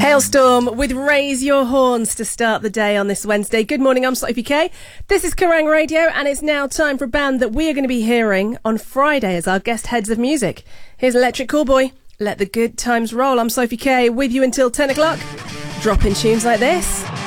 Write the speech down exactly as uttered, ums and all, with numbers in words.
Hailstorm with Raise Your Horns to start the day on this Wednesday. Good morning, I'm Sophie Kay. This is Kerrang Radio, and it's now time for a band that we are going to be hearing on Friday as our guest heads of music. Here's Electric Callboy. Let the good times roll. I'm Sophie Kay, with you until ten o'clock. Dropping tunes like this.